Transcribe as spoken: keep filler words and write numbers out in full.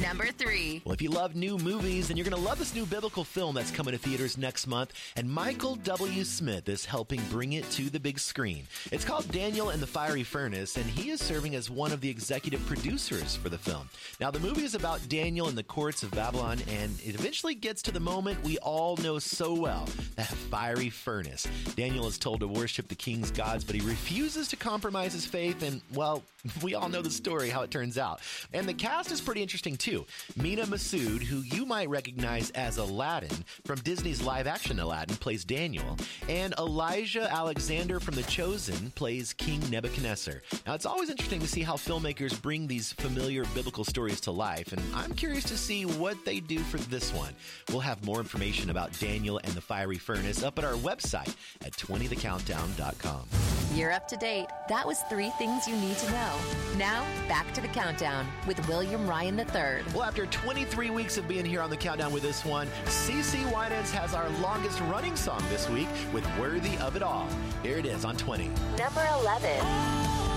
Number three. Well, if you love new movies, then you're going to love this new biblical film that's coming to theaters next month. And Michael W. Smith is helping bring it to the big screen. It's called Daniel and the Fiery Furnace, and he is serving as one of the executive producers for the film. Now, the movie is about Daniel in the courts of Babylon, and it eventually gets to the moment we all know so well, that fiery furnace. Daniel is told to worship the king's gods, but he refuses to compromise his faith, and, well, we all know the story, how it turns out. And the cast is pretty interesting, too. Mina Massoud, who you might recognize as Aladdin from Disney's live-action Aladdin, plays Daniel, and Elijah Alexander from The Chosen plays King Nebuchadnezzar. Now, it's always interesting to see how filmmakers bring these familiar biblical stories to life, and I'm curious to see what they do for this one. We'll have more information about Daniel and the Fiery Furnace up at our website at twenty the countdown dot com. You're up to date. That was three things you need to know. Now, back to the countdown with William Ryan the third. Well, after twenty-three weeks of being here on the countdown with this one, CeCe Winans has our longest running song this week with Worthy of It All. Here it is on twenty. Number eleven.